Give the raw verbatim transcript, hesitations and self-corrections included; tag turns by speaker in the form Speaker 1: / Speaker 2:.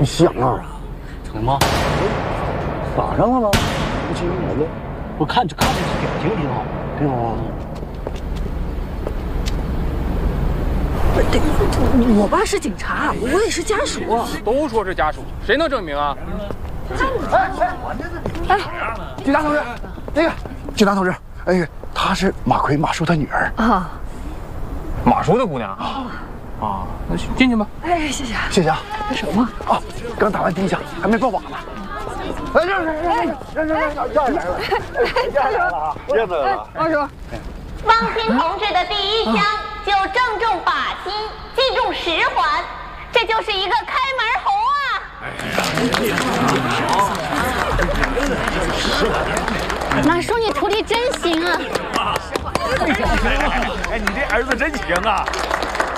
Speaker 1: 好响啊！
Speaker 2: 怎么吗？
Speaker 1: 咋上了吗？不清来的。
Speaker 2: 我看这看着挺挺挺好，
Speaker 1: 挺好啊。
Speaker 3: 我爸是警察，我也是家属。
Speaker 4: 都说是家属，谁能证明啊？
Speaker 1: 哎哎哎，警察同志，那个警察同志，哎，她是马奎马叔他女儿
Speaker 3: 啊，
Speaker 4: 马叔的姑娘啊。啊，那进去吧。
Speaker 3: 哎，谢谢，
Speaker 1: 谢谢啊。
Speaker 3: 这什么？
Speaker 1: 啊，刚打完第一枪，还没爆靶呢。哎，让让让让让让让让来了，让来了啊，让来了。
Speaker 3: 马叔，
Speaker 5: 汪鑫同志的第一枪就正中靶心，击中十环，这就是一个开门红啊！马叔，你徒弟真行啊！
Speaker 6: 哎，你这儿子真行啊！